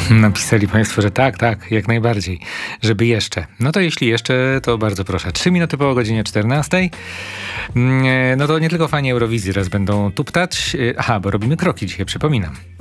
Napisali Państwo, że tak, jak najbardziej. Żeby jeszcze. No to jeśli jeszcze, to bardzo proszę. 3 minuty po godzinie 14. No to nie tylko fani Eurowizji raz będą tuptać. Aha, bo robimy kroki dzisiaj, przypominam.